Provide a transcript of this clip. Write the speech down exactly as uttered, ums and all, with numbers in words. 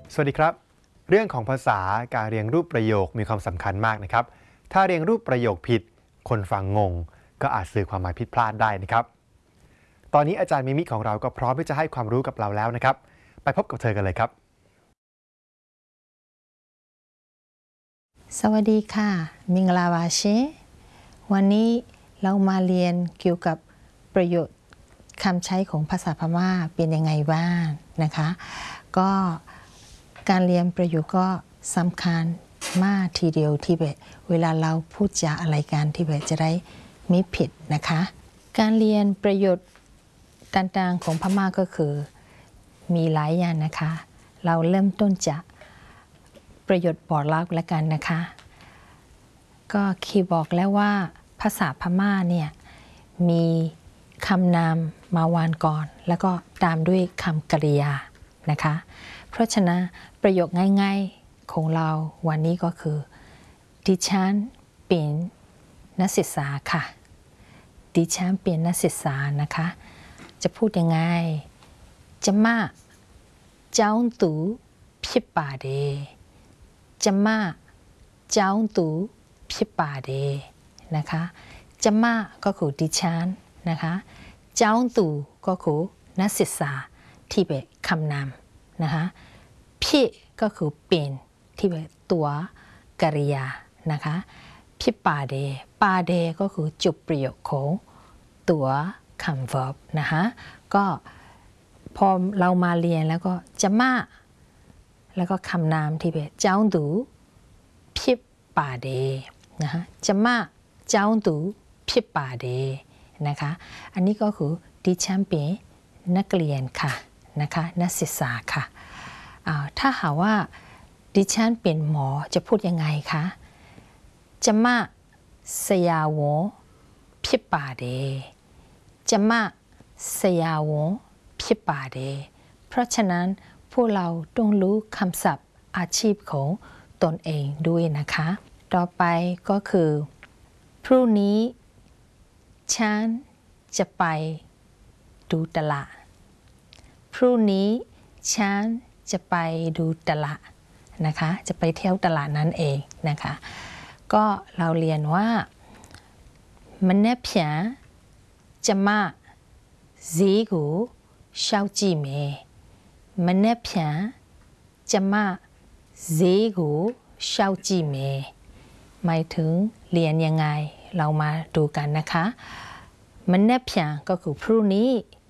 สวัสดีครับเรื่องของภาษาการเรียงรูปประโยคมีความสำคัญมากนะครับถ้าเรียงรูปประโยคผิดคนฟังงงก็อาจสื่อความหมายผิดพลาดได้นะครับตอนนี้อาจารย์มิมิของเราก็พร้อมที่จะให้ความรู้กับเราแล้วนะครับไปพบกับเธอกันเลยครับสวัสดีค่ะมิงลาวาเชวันนี้เรามาเรียนเกี่ยวกับประโยชน์คำใช้ของภาษาพม่าเป็นยังไงบ้างนะคะก็การเรียนประโยคก็สำคัญมากทีเดียวที่แบบเวลาเราพูดจาอะไรกันที่แบบจะได้ไม่ผิดนะคะการเรียนประโยชน์ต่างๆของพม่าก็คือมีหลายอย่างนะคะเราเริ่มต้นจากประโยชน์บอกเล่าแล้วกันนะคะก็คีบอกแล้วว่าภาษาพม่าเนี่ยมีคำนามมาวานก่อนแล้วก็ตามด้วยคำกริยานะคะเพราะฉะนั้นประโยคง่ายๆของเราวันนี้ก็คือดิฉันเป็นนักศึกษาค่ะดิฉันเป็นนักศึกษานะคะจะพูดยังไงจะมาเจ้าตู่ဖြစ်ပါတယ်จะมาเจ้าตู่ဖြစ်ပါတယ်นะคะจะมาก็คือดิฉันนะคะเจ้าตู่ก็คือนักศึกษาที่เป็นคำนามนะคะพี่ก็คือเป็นที่เป็นตัวกริยานะคะဖြစ်ပါတယ်ပါတယ်ก็คือจุดประโยคของตัวคำ verb นะคะก็พอเรามาเรียนแล้วก็จะมาแล้วก็คำนามที่เป็นเจ้าตู่ဖြစ်ပါတယ်นะคะจะมาเจ้าตู่ဖြစ်ပါတယ်นะคะอันนี้ก็คือดิฉันเป็นนักเรียนค่ะนะคะนักศึกษาค่ะถ้าหากว่าดิฉันเป็นหมอจะพูดยังไงคะจะมาဆရာဝန်ဖြစ်ပါတယ်จะมาဆရာဝန်ဖြစ်ပါတယ်เพราะฉะนั้นพวกเราต้องรู้คำศัพท์อาชีพของตนเองด้วยนะคะต่อไปก็คือพรุ่งนี้ฉันจะไปดูตลาดพรุ่งนี้ฉันจะไปดูตลาดนะคะจะไปเที่ยวตลาดนั่นเองนะคะก็เราเรียนว่าမနေ့ပြန်จะมาဈေးကိုရှောက်ကြည့်မယ်မနေ့ပြန်จะมาဈေးကိုရှောက်ကြည့်မယ်หมายถึงเรียนยังไงเรามาดูกันนะคะมะเนบเพียงก็คือพรุ่งนี้